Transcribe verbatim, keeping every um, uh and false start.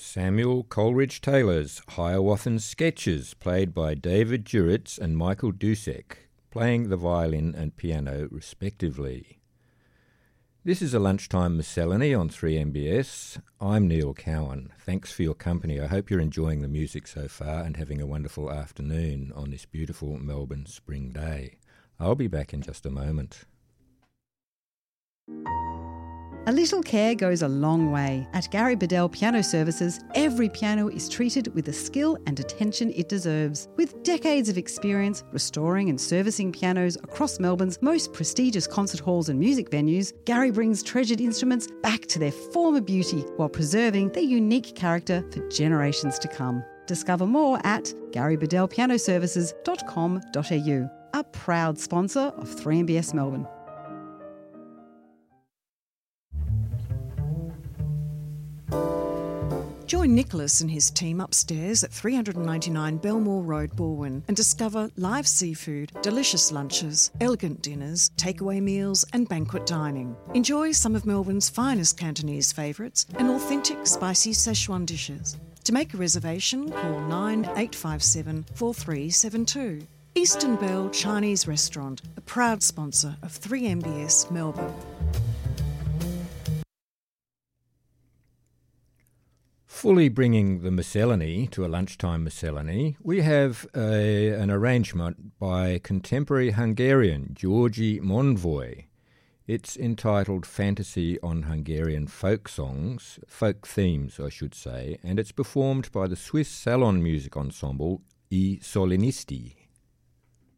Samuel Coleridge-Taylor's Hiawathan Sketches, played by David Duritz and Michael Dusek, playing the violin and piano respectively. This is a lunchtime miscellany on three M B S. I'm Neil Cowan. Thanks for your company. I hope you're enjoying the music so far and having a wonderful afternoon on this beautiful Melbourne spring day. I'll be back in just a moment. A little care goes a long way. At Gary Bedell Piano Services, every piano is treated with the skill and attention it deserves. With decades of experience restoring and servicing pianos across Melbourne's most prestigious concert halls and music venues, Gary brings treasured instruments back to their former beauty while preserving their unique character for generations to come. Discover more at gary bedell piano services dot com dot a u, a proud sponsor of three M B S Melbourne. Join Nicholas and his team upstairs at three ninety-nine Belmore Road, Balwyn, and discover live seafood, delicious lunches, elegant dinners, takeaway meals and banquet dining. Enjoy some of Melbourne's finest Cantonese favourites and authentic spicy Szechuan dishes. To make a reservation, call nine eight five seven, four three seven two. Eastern Bell Chinese Restaurant, a proud sponsor of three M B S Melbourne. Fully bringing the miscellany to a lunchtime miscellany, we have a, an arrangement by contemporary Hungarian György Monvoy. It's entitled Fantasy on Hungarian Folk Songs, folk themes I should say, and it's performed by the Swiss Salon Music Ensemble I Solinisti.